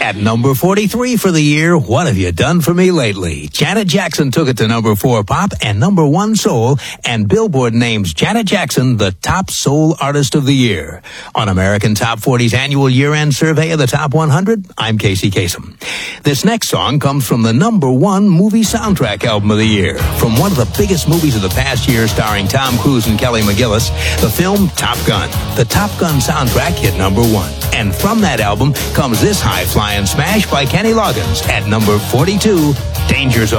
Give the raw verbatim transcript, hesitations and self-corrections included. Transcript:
At number forty-three for the year, What Have You Done For Me Lately? Janet Jackson took it to number four pop and number one soul, and Billboard names Janet Jackson the top soul artist of the year. On American Top forty's annual year-end survey of the top one hundred, I'm Casey Kasem. This next song comes from the number one movie soundtrack album of the year. From one of the biggest movies of the past year, starring Tom Cruise and Kelly McGillis, the film Top Gun. The Top Gun soundtrack hit number one. And from that album comes this high-flying smash by Kenny Loggins at number forty-two, Danger Zone.